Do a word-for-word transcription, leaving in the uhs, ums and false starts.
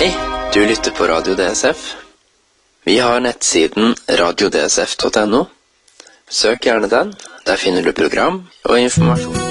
Hei, du lytter på Radio D S F. Vi har nettsiden radio d s f punktum n o. Søk gjerne den, der finner du program og informasjon.